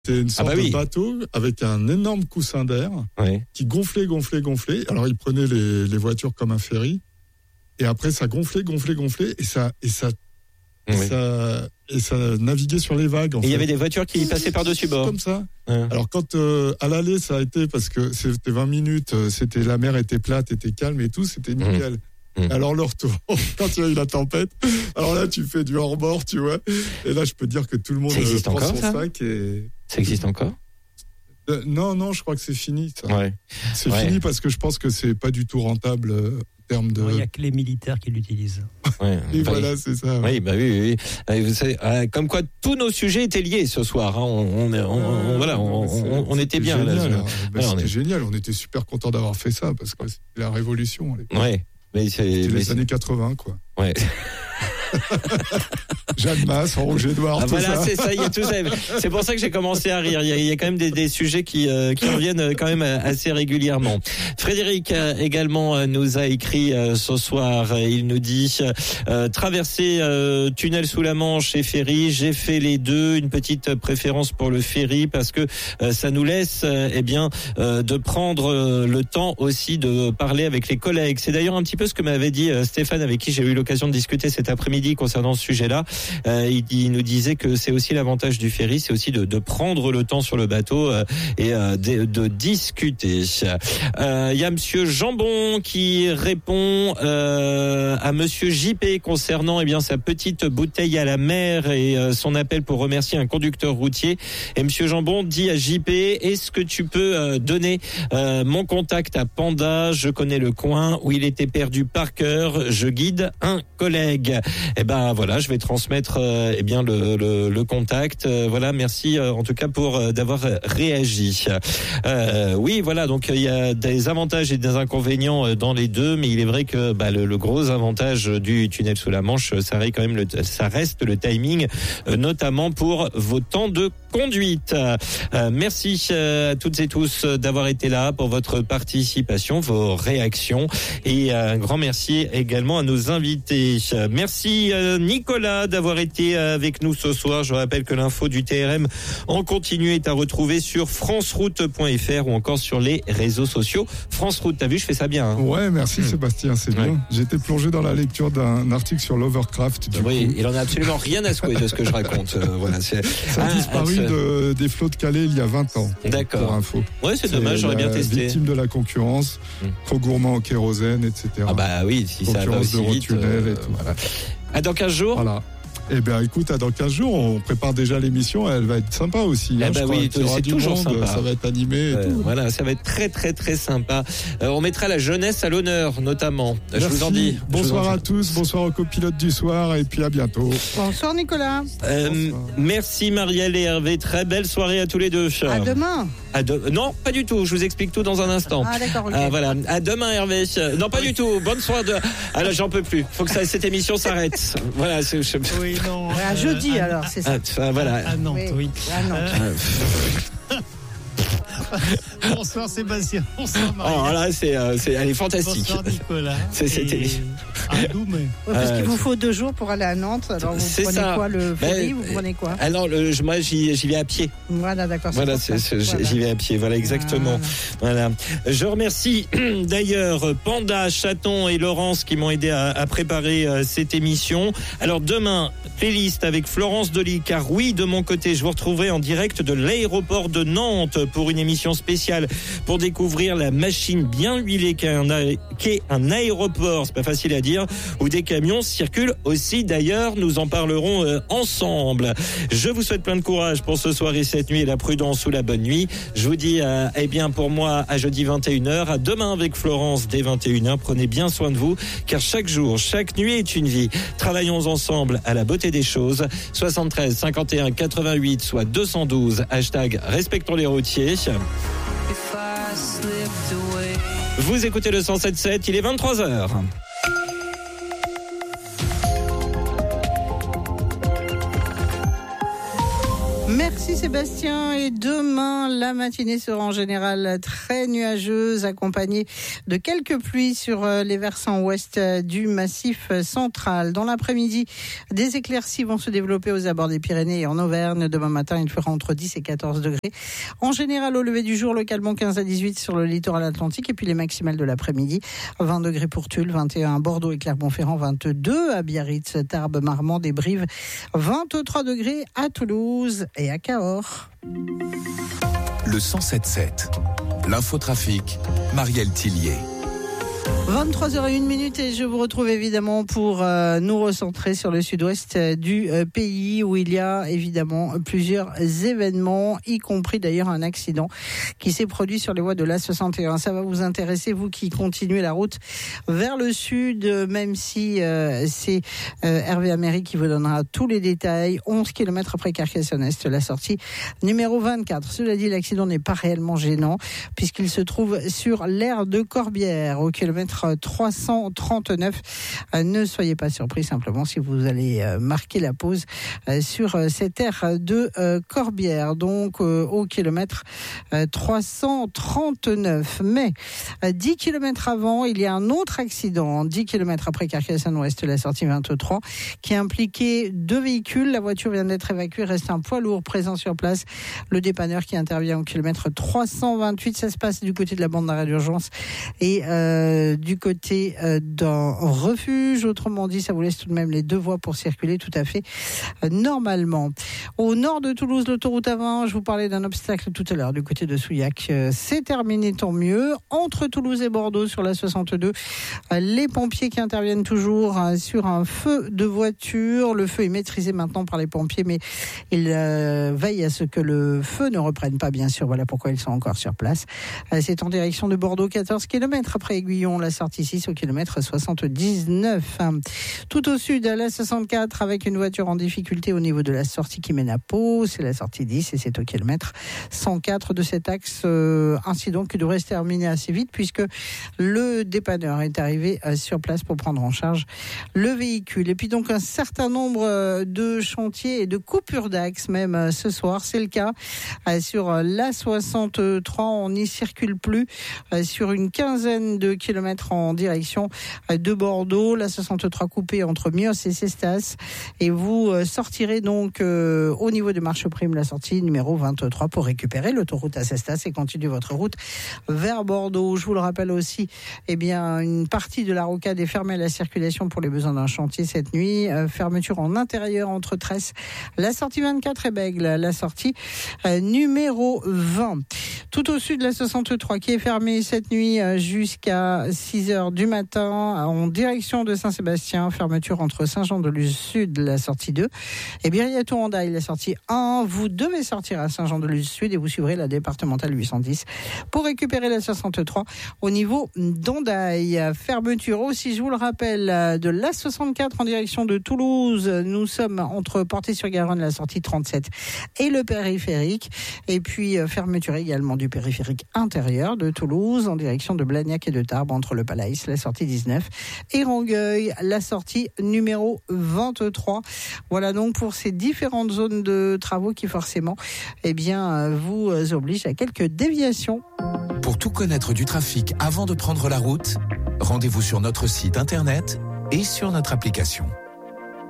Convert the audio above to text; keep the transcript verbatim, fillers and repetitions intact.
C'était une sorte ah bah oui. de bateau avec un énorme coussin d'air oui. qui gonflait, gonflait, gonflait. Alors, ils prenaient les, les voitures comme un ferry. Et après, ça gonflait, gonflait, gonflait. Et ça, et ça, oui. et ça, et ça naviguait sur les vagues. En et il y avait des voitures qui passaient par-dessus bord. Comme ça. Ouais. Alors, quand euh, à l'aller, ça a été parce que c'était vingt minutes, c'était, la mer était plate, était calme et tout, c'était nickel. Mmh. Mmh. Alors, le retour, quand il y a eu la tempête, alors là, tu fais du hors-bord, tu vois. Et là, je peux dire que tout le monde prend encore, son ça sac et. Ça existe encore? Euh, non, non, je crois que c'est fini. Ça. Ouais. C'est ouais. fini parce que je pense que c'est pas du tout rentable euh, en termes de. Il n'y a que les militaires qui l'utilisent. Ouais, et bah voilà, oui. c'est ça. Ouais. Oui, bah oui, oui. oui. Vous savez, euh, comme quoi tous nos sujets étaient liés ce soir. Hein. On, on, on, on, voilà, on, on, on était bien génial, là. là. Bah, ouais, c'était est... génial. On était super contents d'avoir fait ça parce que c'était la révolution. Ouais. Mais c'est, c'était mais les c'est... années quatre-vingts, quoi. Ouais. Jeanne Masse, en rouge et noir, ah, tout voilà, ça. c'est ça, il y a tout ça. C'est pour ça que j'ai commencé à rire. Il y a, il y a quand même des, des sujets qui, euh, qui reviennent quand même assez régulièrement. Frédéric euh, également euh, nous a écrit euh, ce soir. Il nous dit euh, traverser euh, tunnel sous la Manche et ferry. J'ai fait les deux. Une petite préférence pour le ferry parce que euh, ça nous laisse euh, eh bien euh, de prendre euh, le temps aussi de parler avec les collègues. C'est d'ailleurs un petit peu ce que m'avait dit euh, Stéphane, avec qui j'ai eu l'occasion de discuter cet après-midi concernant ce sujet-là. Euh, il, il nous disait que c'est aussi l'avantage du ferry, c'est aussi de, de prendre le temps sur le bateau euh, et euh, de, de discuter. Euh, il y a Monsieur Jambon qui répond euh, à Monsieur J P concernant eh bien sa petite bouteille à la mer et euh, son appel pour remercier un conducteur routier. Et Monsieur Jambon dit à J P: est-ce que tu peux euh, donner euh, mon contact à Panda? Je connais le coin où il était perdu par cœur. Je guide un collègue. Eh ben voilà, je vais transmettre euh, eh bien le, le, le contact. Euh, voilà, merci euh, en tout cas pour euh, d'avoir réagi. Euh, oui, voilà, donc il y a des avantages et des inconvénients euh, dans les deux, mais il est vrai que bah, le, le gros avantage du tunnel sous la Manche, ça reste quand même le, ça reste le timing, euh, notamment pour vos temps de conduite. Euh, merci euh, à toutes et tous d'avoir été là pour votre participation, vos réactions, et un grand merci également à nos invités. Merci euh, Nicolas d'avoir été avec nous ce soir. Je rappelle que l'info du T R M en continu est à retrouver sur franceroute point f r ou encore sur les réseaux sociaux. France Route, t'as vu, je fais ça bien. Hein. Ouais, merci mmh. Sébastien, c'est ouais. bien. J'étais plongé dans la lecture d'un article sur l'Overcraft. Du oui, coup. Il en a absolument rien à secouer de ce que je raconte. Euh, voilà, c'est... Ça a ah, disparu ah, de, des flots de Calais il y a vingt ans. D'accord. Pour info. Ouais, c'est, c'est dommage, j'aurais bien testé. Victime de la concurrence, mmh. trop gourmand en kérosène, et cetera. Ah bah oui, si ça va aussi de vite. Tunnel euh, et tout. Voilà. À dans quinze jours. Voilà. Eh bien, écoute, dans quinze jours, on prépare déjà l'émission. Elle va être sympa aussi. Eh hein, ben oui, c'est toujours monde, sympa. Ça va être animé. Et euh, tout. Voilà, ça va être très, très, très sympa. Euh, on mettra la jeunesse à l'honneur, notamment. Merci. Je vous en dis. Bonsoir en à tous. Bonsoir aux copilotes du soir. Et puis à bientôt. Bonsoir, Nicolas. Euh, Bonsoir. Merci, Marielle et Hervé. Très belle soirée à tous les deux. À demain. À de... Non, pas du tout. Je vous explique tout dans un instant. Ah, d'accord. Okay. Ah, voilà. À demain, Hervé. Non, pas du tout. Bonne soirée. De... Ah là, j'en peux plus. Faut que ça, cette émission s'arrête. Voilà. C'est... Oui, non. Ouais, à jeudi, euh, alors, c'est ça. Ah, voilà. À Nantes, oui. oui. À Nantes. Euh... Bonsoir Sébastien. Bonsoir Marie. Oh là, c'est, euh, c'est, elle est fantastique. Bonsoir Nicolas. C'est, c'était. À Doumé. Ouais, parce euh, qu'il vous faut deux jours pour aller à Nantes. Alors vous c'est prenez ça. Quoi, le ferry, ben, vous prenez quoi? Alors le, moi j'y, j'y vais à pied. Voilà, d'accord. Voilà, c'est, c'est, voilà. J'y vais à pied. Voilà, exactement. Voilà. voilà. Je remercie d'ailleurs Panda, Chaton et Laurence qui m'ont aidé à, à préparer euh, cette émission. Alors demain, playlist avec Florence Dolly, car oui, de mon côté, je vous retrouverai en direct de l'aéroport de Nantes pour une émission spéciale pour découvrir la machine bien huilée qu'est un, a- qu'est un aéroport, c'est pas facile à dire, où des camions circulent aussi d'ailleurs. Nous en parlerons euh, ensemble. Je vous souhaite plein de courage pour ce soir et cette nuit, et la prudence ou la bonne nuit. Je vous dis euh, eh bien pour moi à jeudi vingt et une heures, à demain avec Florence dès vingt et une heures. Prenez bien soin de vous, car chaque jour, chaque nuit est une vie. Travaillons ensemble à la beauté des choses. soixante-treize cinquante et un quatre-vingt-huit, soit deux cent douze, hashtag respectons les routiers. Vous écoutez le cent sept sept, il est vingt-trois heures. Merci Sébastien. Et demain, la matinée sera en général très nuageuse, accompagnée de quelques pluies sur les versants ouest du massif central. Dans l'après-midi, des éclaircies vont se développer aux abords des Pyrénées et en Auvergne. Demain matin, il fera entre dix et quatorze degrés. En général, au lever du jour, localement quinze à dix-huit sur le littoral atlantique. Et puis les maximales de l'après-midi, vingt degrés pour Tulle, vingt et un à Bordeaux et Clermont-Ferrand, vingt-deux à Biarritz, Tarbes, Marmande et Brive, vingt-trois degrés à Toulouse et à Cahors. Le cent sept sept, l'infotrafic, Marielle Tillier. vingt-trois heures zéro une et je vous retrouve évidemment pour euh, nous recentrer sur le sud-ouest du euh, pays où il y a évidemment plusieurs événements, y compris d'ailleurs un accident qui s'est produit sur les voies de l'A soixante et un. Ça va vous intéresser, vous qui continuez la route vers le sud, même si euh, c'est euh, Hervé Améry qui vous donnera tous les détails. onze kilomètres après Carcassonne-Est, la sortie numéro vingt-quatre. Cela dit, l'accident n'est pas réellement gênant puisqu'il se trouve sur l'aire de Corbière, au kilomètre trois cent trente-neuf. Ne soyez pas surpris simplement si vous allez marquer la pause sur cette aire de Corbière, donc au kilomètre trois cent trente-neuf. Mais dix kilomètres avant, il y a un autre accident, dix kilomètres après Carcassonne-Ouest, la sortie vingt-trois, qui impliquait deux véhicules. La voiture vient d'être évacuée, reste un poids lourd présent sur place. Le dépanneur qui intervient au kilomètre trois cent vingt-huit, ça se passe du côté de la bande d'arrêt d'urgence et euh, du côté euh, d'un refuge. Autrement dit, ça vous laisse tout de même les deux voies pour circuler tout à fait euh, normalement. Au nord de Toulouse, l'autoroute A vingt, je vous parlais d'un obstacle tout à l'heure du côté de Souillac. Euh, c'est terminé, tant mieux. Entre Toulouse et Bordeaux, sur la soixante-deux, euh, les pompiers qui interviennent toujours euh, sur un feu de voiture. Le feu est maîtrisé maintenant par les pompiers, mais ils euh, veillent à ce que le feu ne reprenne pas, bien sûr. Voilà pourquoi ils sont encore sur place. Euh, c'est en direction de Bordeaux, quatorze kilomètres après Aiguillon, la sortie six au kilomètre soixante-dix-neuf. Tout au sud, à la soixante-quatre, avec une voiture en difficulté au niveau de la sortie qui mène à Pau, c'est la sortie dix et c'est au kilomètre cent quatre de cet axe. Euh, ainsi donc, qui devrait se terminer assez vite puisque le dépanneur est arrivé euh, sur place pour prendre en charge le véhicule. Et puis donc un certain nombre de chantiers et de coupures d'axe même euh, ce soir. C'est le cas euh, sur la soixante-trois, on n'y circule plus euh, sur une quinzaine de kilomètres en direction de Bordeaux, la soixante-trois coupée entre Mios et Cestas, et vous sortirez donc euh, au niveau de Marcheprime, la sortie numéro vingt-trois, pour récupérer l'autoroute à Cestas et continuer votre route vers Bordeaux. Je vous le rappelle aussi, eh bien, une partie de la rocade est fermée à la circulation pour les besoins d'un chantier cette nuit. Euh, fermeture en intérieur entre Tresse, la sortie vingt-quatre et Bègle, la sortie euh, numéro vingt. Tout au sud de la soixante-trois qui est fermée cette nuit euh, jusqu'à six heures du matin en direction de Saint-Sébastien. Fermeture entre Saint-Jean-de-Luz-Sud, la sortie deux, et Biriatou-Hendaye, la sortie un. Vous devez sortir à Saint-Jean-de-Luz-Sud et vous suivrez la départementale huit cent dix pour récupérer la soixante-trois au niveau d'Hendaye. Fermeture aussi, je vous le rappelle, de l'A soixante-quatre en direction de Toulouse. Nous sommes entre Portée-sur-Garonne, la sortie trente-sept, et le périphérique. Et puis fermeture également du périphérique intérieur de Toulouse en direction de Blagnac et de Tarbes entre le Palais, la sortie dix-neuf, et Rangueil, la sortie numéro vingt-trois. Voilà donc pour ces différentes zones de travaux qui forcément eh bien, vous obligent à quelques déviations. Pour tout connaître du trafic avant de prendre la route, rendez-vous sur notre site internet et sur notre application.